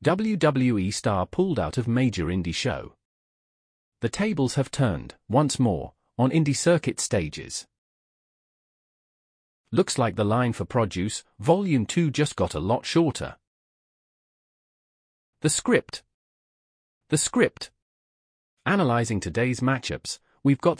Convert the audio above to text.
WWE star pulled out of major indie show. The tables have turned, once more, on indie circuit stages. Looks like the line for Produce, Volume 2 just got a lot shorter. The script. Analyzing today's matchups, we've got